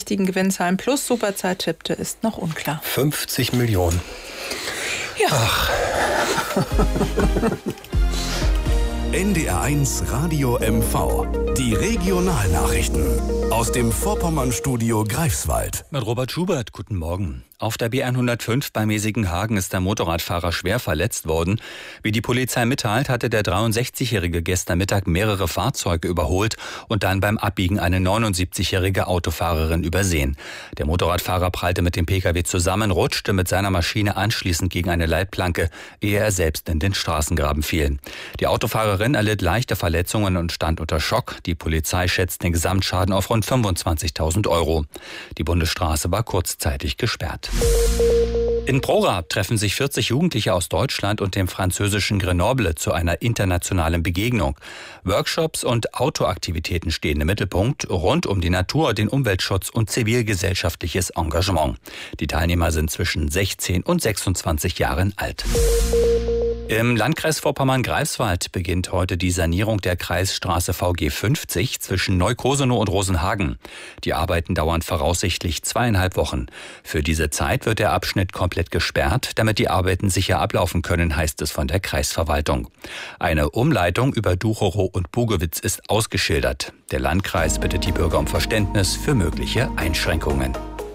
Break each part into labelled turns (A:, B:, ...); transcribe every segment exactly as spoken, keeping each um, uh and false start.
A: richtigen Gewinnzahlen plus Superzeit tippte, ist noch unklar.
B: fünfzig Millionen.
A: Ja.
B: Ach.
C: N D R eins Radio M V. Die Regionalnachrichten aus dem Vorpommern-Studio Greifswald.
D: Mit Robert Schubert, guten Morgen. Auf der B hundertfünf bei Mäßigenhagen ist der Motorradfahrer schwer verletzt worden. Wie die Polizei mitteilt, hatte der dreiundsechzigjährige gestern Mittag mehrere Fahrzeuge überholt und dann beim Abbiegen eine neunundsiebzigjährige Autofahrerin übersehen. Der Motorradfahrer prallte mit dem Pkw zusammen, rutschte mit seiner Maschine anschließend gegen eine Leitplanke, ehe er selbst in den Straßengraben fiel. Die Autofahrerin erlitt leichte Verletzungen und stand unter Schock. Die Polizei schätzt den Gesamtschaden auf rund fünfundzwanzigtausend Euro. Die Bundesstraße war kurzzeitig gesperrt. In Prorab treffen sich vierzig Jugendliche aus Deutschland und dem französischen Grenoble zu einer internationalen Begegnung. Workshops und Outdoor-Aktivitäten stehen im Mittelpunkt, rund um die Natur, den Umweltschutz und zivilgesellschaftliches Engagement. Die Teilnehmer sind zwischen sechzehn und sechsundzwanzig Jahren alt. Im Landkreis Vorpommern-Greifswald beginnt heute die Sanierung der Kreisstraße V G fünfzig zwischen Neukrosenow und Rosenhagen. Die Arbeiten dauern voraussichtlich zweieinhalb Wochen. Für diese Zeit wird der Abschnitt komplett gesperrt, damit die Arbeiten sicher ablaufen können, heißt es von der Kreisverwaltung. Eine Umleitung über Ducherow und Bugewitz ist ausgeschildert. Der Landkreis bittet die Bürger um Verständnis für mögliche Einschränkungen.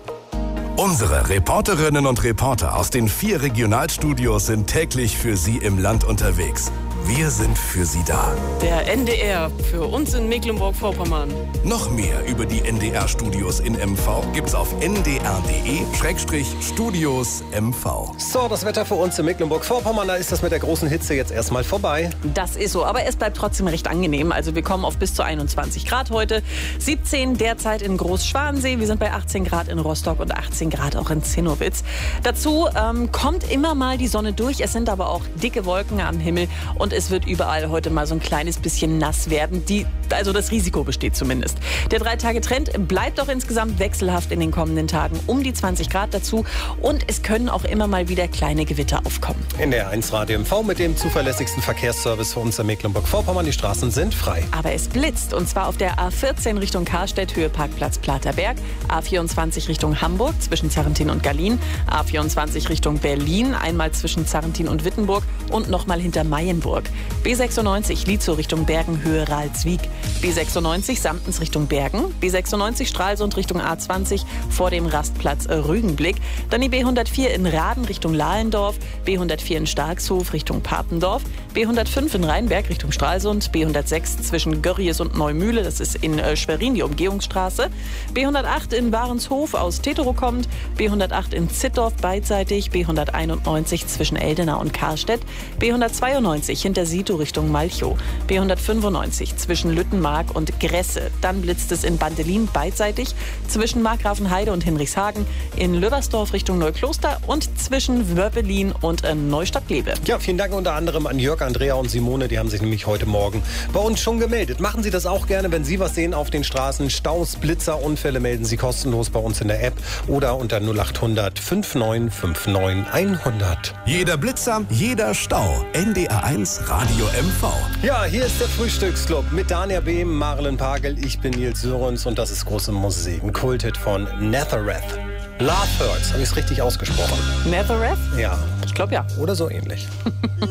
C: Unsere Reporterinnen und Reporter aus den vier Regionalstudios sind täglich für Sie im Land unterwegs. Wir sind für Sie da.
E: Der N D R für uns in Mecklenburg-Vorpommern.
C: Noch mehr über die N D R-Studios in M V gibt's auf n d r punkt d e Schrägstrich Studios M V.
B: So, das Wetter für uns in Mecklenburg-Vorpommern, da ist das mit der großen Hitze jetzt erstmal vorbei.
E: Das ist so, aber es bleibt trotzdem recht angenehm. Also wir kommen auf bis zu einundzwanzig Grad heute, siebzehn derzeit in Großschwansee, wir sind bei achtzehn Grad in Rostock und achtzehn Grad auch in Zinnowitz. Dazu ähm, kommt immer mal die Sonne durch, es sind aber auch dicke Wolken am Himmel und es wird überall heute mal so ein kleines bisschen nass werden. Die, also das Risiko besteht zumindest. Der Drei-Tage-Trend bleibt auch insgesamt wechselhaft in den kommenden Tagen um die zwanzig Grad dazu und es können auch immer mal wieder kleine Gewitter aufkommen.
B: In der eins Radio M V mit dem zuverlässigsten Verkehrsservice für uns in Mecklenburg-Vorpommern. Die Straßen sind frei.
E: Aber es blitzt und zwar auf der A vierzehn Richtung Karstedt, Höhe Parkplatz Platerberg, A vierundzwanzig Richtung Hamburg zwischen Zarrentin und Gallien, A vierundzwanzig Richtung Berlin, einmal zwischen Zarrentin und Wittenburg und nochmal hinter Mayenburg. B sechsundneunzig Lietzow Richtung Bergen, Höhe Ralswiek. B sechsundneunzig Samtens Richtung Bergen. B sechsundneunzig Stralsund Richtung A zwanzig vor dem Rastplatz Rügenblick. Dann die B hundertvier in Raden Richtung Lahlendorf. B hundertvier in Starkshof Richtung Papendorf. B hundertfünf in Rheinberg Richtung Stralsund. B hundertsechs zwischen Görries und Neumühle, das ist in äh, Schwerin, die Umgehungsstraße. B hundertacht in Warenshof aus Teterow kommt. B hundertacht in Zittdorf beidseitig. B hunderteinundneunzig zwischen Eldena und Karstedt. B hundertzweiundneunzig hinter Sito Richtung Malchow. B hundertfünfundneunzig zwischen Lüttenmark und Gresse. Dann blitzt es in Bandelin beidseitig zwischen Markgrafenheide und Hinrichshagen, in Löbersdorf Richtung Neukloster und zwischen Wörpelin und äh, Neustadt-Glebe.
B: Ja, vielen Dank unter anderem an Jörg, Andrea und Simone. Die haben sich nämlich heute Morgen bei uns schon gemeldet. Machen Sie das auch gerne, wenn Sie was sehen auf den Straßen. Staus, Blitzer, Unfälle melden Sie kostenlos bei uns in der App oder unter null achthundert fünfundneunzig neunundfünfzig hundert.
C: Jeder Blitzer, jeder Stau. N D R eins Radio M V.
B: Ja, hier ist der Frühstücksclub mit Dania Behm, Marlen Pagel. Ich bin Nils Sörens und das ist große Musik. Ein Kulthit von Nazareth. Love Hurts. Habe ich es richtig ausgesprochen?
E: Nazareth?
B: Ja.
E: Ich glaube ja.
B: Oder so ähnlich.